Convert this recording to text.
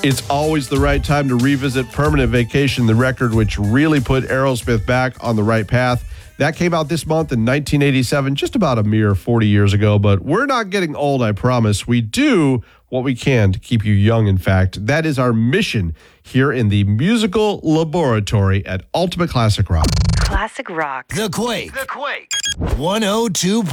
It's always the right time to revisit Permanent Vacation, the record which really put Aerosmith back on the right path. That came out this month in 1987, just about a mere 40 years ago, but we're not getting old, I promise. We do what we can to keep you young, in fact. That is our mission here in the musical laboratory at Ultimate Classic Rock. Classic Rock. The Quake. 102.